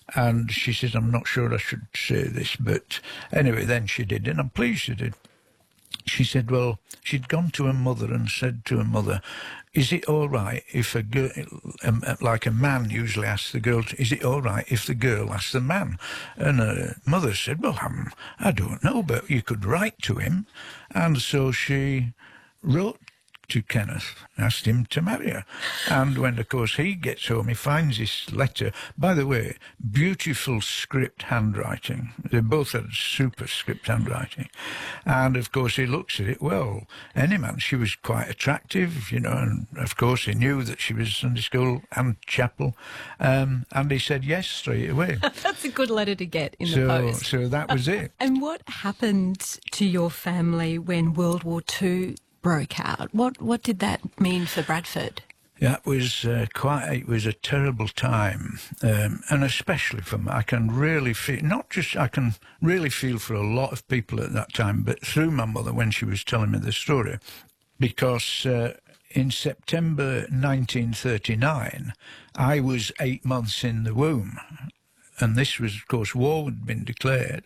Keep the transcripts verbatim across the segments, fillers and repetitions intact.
And she says, I'm not sure I should say this, but anyway, then she did, and I'm pleased she did. She said, well, she'd gone to her mother and said to her mother, is it all right if a girl, um, like a man usually asks the girl, is it all right if the girl asks the man? And her mother said, well, um, I don't know, but you could write to him. And so she wrote to Kenneth, asked him to marry her. And when, of course, he gets home, he finds this letter. By the way, beautiful script handwriting. They both had super script handwriting. And, of course, he looks at it, well, any man, she was quite attractive, you know, and, of course, he knew that she was Sunday school and chapel. Um, and he said yes straight away. That's a good letter to get in so, the post. So that was it. And what happened to your family when World War Two broke out? What what did that mean for Bradford? That was uh, quite, it was a terrible time, um, and especially for me. I can really feel, not just, I can really feel for a lot of people at that time, but through my mother when she was telling me the story, because uh, in September nineteen thirty-nine, I was eight months in the womb. And this was, of course, war had been declared.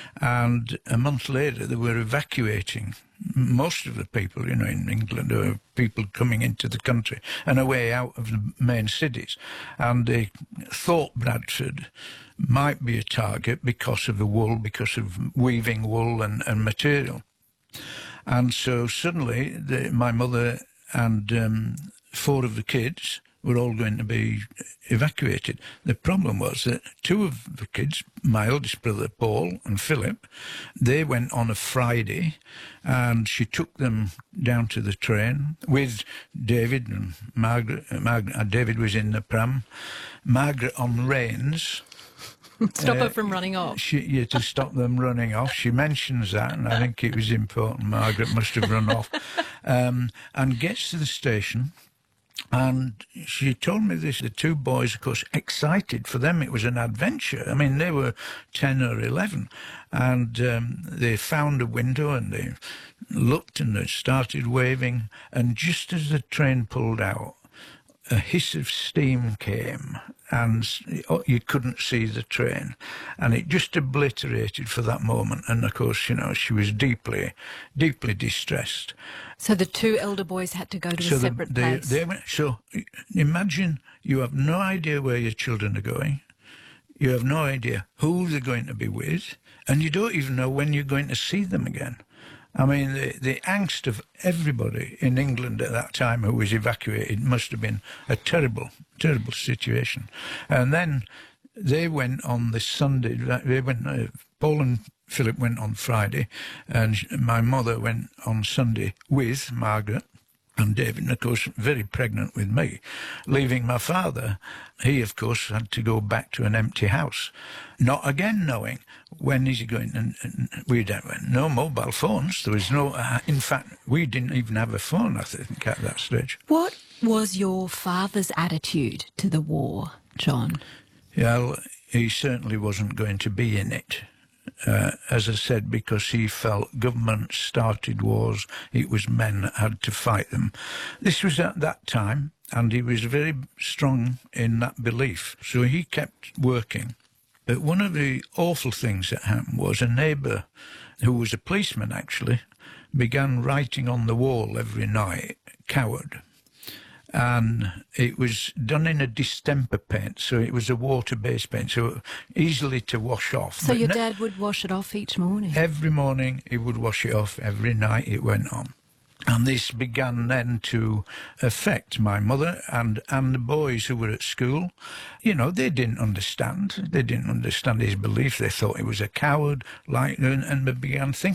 And a month later, they were evacuating most of the people, you know, in England, there were people coming into the country and away out of the main cities. And they thought Bradford might be a target because of the wool, because of weaving wool and, and material. And so suddenly, the, my mother and um, four of the kids were all going to be evacuated. The problem was that two of the kids, my oldest brother Paul and Philip, they went on a Friday, and she took them down to the train with David and Margaret. Margaret uh, David was in the pram, Margaret on reins. Stop uh, her from running off. She, yeah, to stop them running off. She mentions that, and I think it was important. Margaret must have run off. Um, and gets to the station. And she told me this, the two boys, of course, excited. For them, it was an adventure. I mean, they were ten or eleven. And um, they found a window and they looked and they started waving. And just as the train pulled out, a hiss of steam came and you couldn't see the train. And it just obliterated for that moment. And, of course, you know, she was deeply, deeply distressed. So the two elder boys had to go to so a separate the, they, place. They went, so imagine you have no idea where your children are going. You have no idea who they're going to be with. And you don't even know when you're going to see them again. I mean, the, the angst of everybody in England at that time who was evacuated must have been a terrible, terrible situation. And then they went on the Sunday, they went, uh, Paul and Philip went on Friday, and my mother went on Sunday with Margaret and David, and of course, very pregnant with me, leaving my father. He, of course, had to go back to an empty house, not again knowing when is he going. And, and we had no mobile phones. There was no, uh, in fact, we didn't even have a phone, I think, at that stage. What was your father's attitude to the war, John? Yeah, well, he certainly wasn't going to be in it. Uh, as I said, because he felt government started wars, it was men that had to fight them. This was at that time, and he was very strong in that belief. So he kept working. But one of the awful things that happened was a neighbour, who was a policeman actually, began writing on the wall every night, "Coward." And it was done in a distemper paint, so it was a water-based paint, so easily to wash off. So but your dad would wash it off each morning? Every morning he would wash it off, every night it went on. And this began then to affect my mother and, and the boys who were at school. You know, they didn't understand. They didn't understand his belief. They thought he was a coward, like, and, and they began thinking.